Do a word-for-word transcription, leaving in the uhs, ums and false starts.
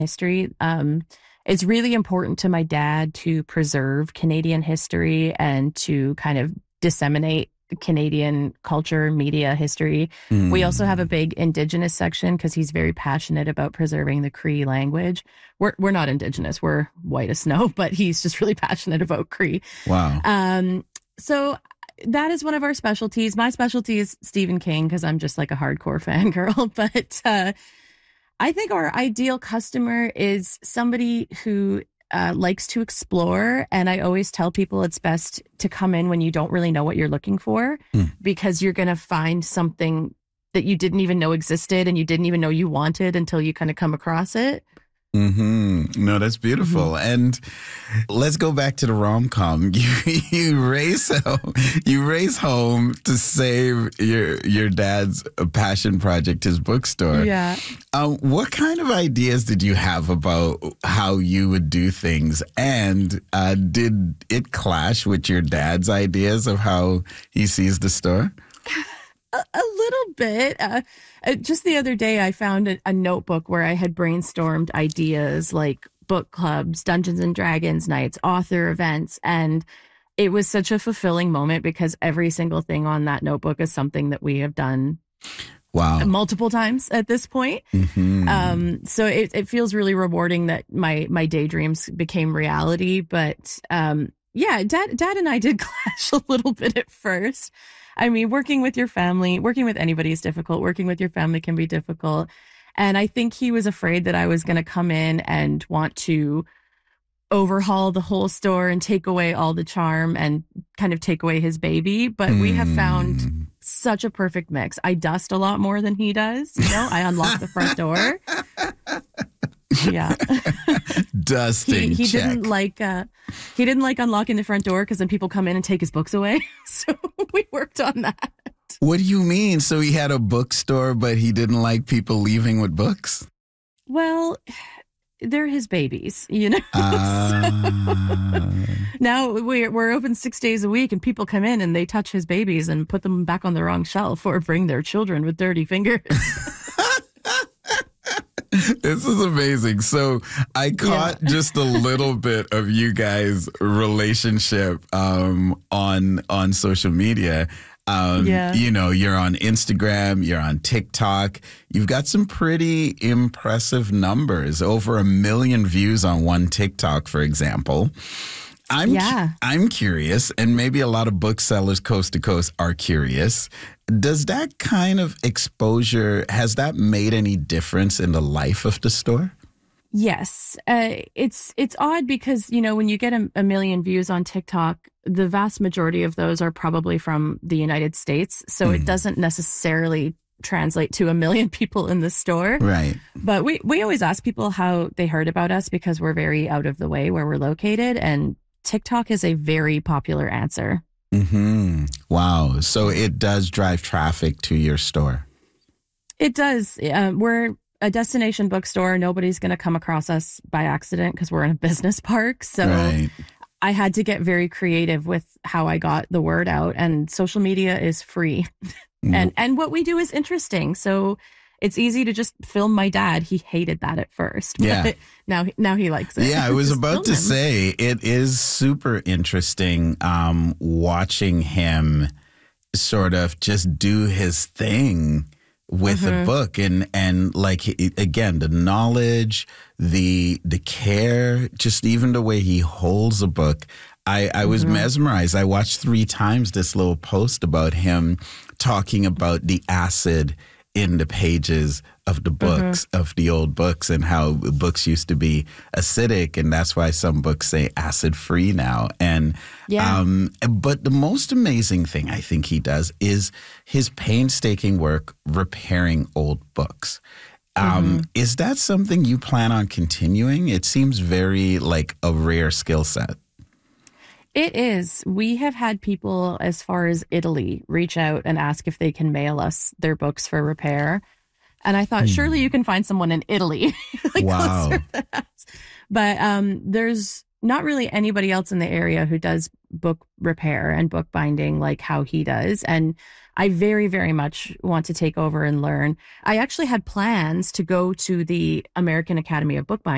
history. Um, it's really important to my dad to preserve Canadian history and to kind of disseminate Canadian culture, media, history. Mm. We also have a big Indigenous section because he's very passionate about preserving the Cree language. We're we're not Indigenous, we're white as snow, but he's just really passionate about Cree. Wow. Um, so that is one of our specialties. My specialty is Stephen King because I'm just like a hardcore fangirl. But uh, I think our ideal customer is somebody who Uh, likes to explore. And I always tell people it's best to come in when you don't really know what you're looking for, mm. because you're going to find something that you didn't even know existed and you didn't even know you wanted until you kind of come across it. Mm-hmm. No, that's beautiful. Mm-hmm. And let's go back to the rom-com. You you race home, you race home to save your your dad's passion project, his bookstore. Yeah. Um, what kind of ideas did you have about how you would do things? And uh, did it clash with your dad's ideas of how he sees the store? A, a little bit. Uh, uh, just the other day, I found a, a notebook where I had brainstormed ideas like book clubs, Dungeons and Dragons nights, author events. And it was such a fulfilling moment because every single thing on that notebook is something that we have done wow. multiple times at this point. Mm-hmm. Um, so it, it feels really rewarding that my, my daydreams became reality. But um, yeah, dad, dad and I did clash a little bit at first. I mean, working with your family, working with anybody is difficult. Working with your family can be difficult. And I think he was afraid that I was going to come in and want to overhaul the whole store and take away all the charm and kind of take away his baby. But mm. we have found such a perfect mix. I dust a lot more than he does. You know, I unlock the front door. Yeah. Dusting. He, he check. didn't like uh he didn't like unlocking the front door because then people come in and take his books away. So we worked on that. What do you mean? So he had a bookstore, but he didn't like people leaving with books? Well, they're his babies, you know. Uh... So, now we're we're open six days a week, and people come in and they touch his babies and put them back on the wrong shelf or bring their children with dirty fingers. This is amazing. So I caught yeah. just a little bit of you guys' relationship um, on on social media. Um, yeah. You know, you're on Instagram, you're on TikTok. You've got some pretty impressive numbers, over a million views on one TikTok, for example. I'm yeah. I'm curious, and maybe a lot of booksellers coast to coast are curious. Does that kind of exposure, has that made any difference in the life of the store? Yes. Uh, it's it's odd because, you know, when you get a, a million views on TikTok, the vast majority of those are probably from the United States. So mm. it doesn't necessarily translate to a million people in the store. Right. But we, we always ask people how they heard about us because we're very out of the way where we're located. And TikTok is a very popular answer. Mm-hmm. Wow. So it does drive traffic to your store. It does. Uh, we're a destination bookstore. Nobody's going to come across us by accident because we're in a business park. So right. I had to get very creative with how I got the word out. And social media is free. Mm. and and what we do is interesting. So it's easy to just film my dad. He hated that at first. Yeah. But now, now he likes it. Yeah, I was about to him. say, it is super interesting um, watching him sort of just do his thing with mm-hmm. the book. And, and like, again, the knowledge, the the care, just even the way he holds a book. I, I was mm-hmm. mesmerized. I watched three times this little post about him talking about the acid in the pages of the books, mm-hmm. of the old books, and how books used to be acidic, and that's why some books say acid free now. And yeah. um, but the most amazing thing I think he does is his painstaking work repairing old books. Um, mm-hmm. Is that something you plan on continuing? It seems very like a rare skill set. It is. We have had people as far as Italy reach out and ask if they can mail us their books for repair. And I thought, mm. surely you can find someone in Italy. like wow. But um, there's not really anybody else in the area who does book repair and book binding like how he does. And I very, very much want to take over and learn. I actually had plans to go to the American Academy of Bookbinding